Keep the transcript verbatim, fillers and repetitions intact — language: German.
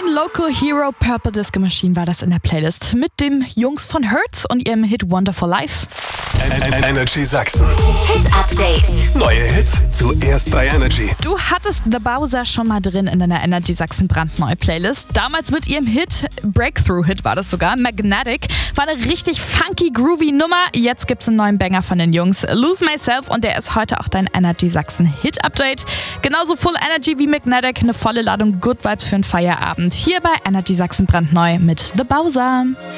Local Hero Purple Disco Machine war das in der Playlist mit dem Jungs von Hertz und ihrem Hit Wonderful Life. Energy Sachsen. Hit Update. Neue Hits zuerst bei Energy. Du hattest The Bowser schon mal drin in deiner Energy Sachsen brandneue Playlist. Damals mit ihrem Hit, Breakthrough-Hit war das sogar, Magnetic. War eine richtig funky, groovy Nummer. Jetzt gibt's einen neuen Banger von den Jungs, Lose Myself, und der ist heute auch dein Energy Sachsen Hit Update. Genauso Full Energy wie Magnetic, eine volle Ladung Good Vibes für einen Feierabend. Hier bei Energy Sachsen brandneu mit The Bowser.